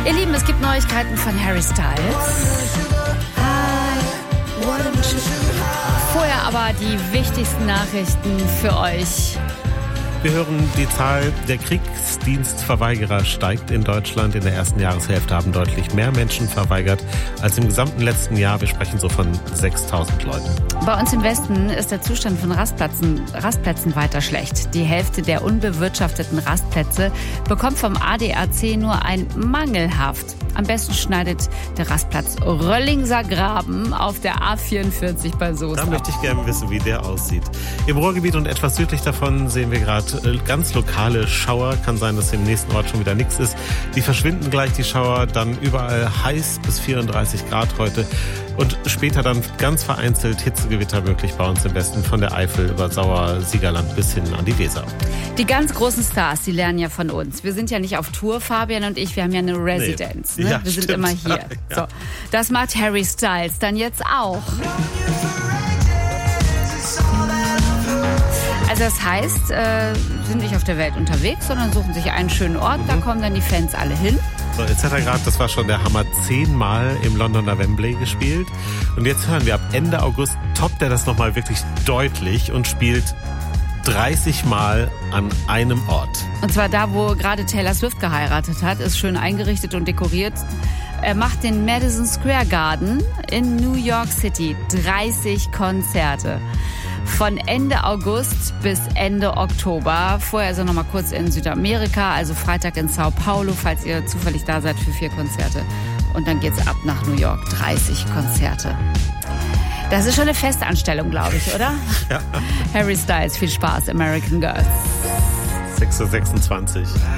Ihr Lieben, es gibt Neuigkeiten von Harry Styles. Vorher aber die wichtigsten Nachrichten für euch. Wir hören, die Zahl der Kriegsdienstverweigerer steigt in Deutschland. In der ersten Jahreshälfte haben deutlich mehr Menschen verweigert als im gesamten letzten Jahr. Wir sprechen so von 6.000 Leuten. Bei uns im Westen ist der Zustand von Rastplätzen weiter schlecht. Die Hälfte der unbewirtschafteten Rastplätze bekommt vom ADAC nur ein mangelhaft. Am besten schneidet der Rastplatz Röllingser Graben auf der A44 bei Soest. Da möchte ich gerne wissen, wie der aussieht. Im Ruhrgebiet und etwas südlich davon sehen wir gerade ganz lokale Schauer. Kann sein, dass im nächsten Ort schon wieder nichts ist. Die verschwinden gleich, die Schauer. Dann überall heiß bis 34 Grad heute. Und später dann ganz vereinzelt Hitzegewitter möglich bei uns im Westen. Von der Eifel über Sauer-Siegerland bis hin an die Weser. Die ganz großen Stars, die lernen ja von uns. Wir sind ja nicht auf Tour, Fabian und ich. Wir haben ja eine Residenz. Nee. Ne? Ja, wir sind stimmt. immer hier. Ja. So, das macht Harry Styles dann jetzt auch. Also das heißt, sind nicht auf der Welt unterwegs, sondern suchen sich einen schönen Ort. Da kommen dann die Fans alle hin. So, jetzt hat er gerade, das war schon der Hammer, 10-mal im Londoner Wembley gespielt. Und jetzt hören wir, ab Ende August toppt er das nochmal wirklich deutlich und spielt 30 Mal an einem Ort. Und zwar da, wo gerade Taylor Swift geheiratet hat, ist schön eingerichtet und dekoriert. Er macht den Madison Square Garden in New York City. 30 Konzerte. Von Ende August bis Ende Oktober. Vorher ist er noch mal kurz in Südamerika, also Freitag in Sao Paulo, falls ihr zufällig da seid für 4 Konzerte. Und dann geht's ab nach New York. 30 Konzerte. Das ist schon eine Festanstellung, glaube ich, oder? Ja. Harry Styles, viel Spaß, American Girls. 6.26 Uhr.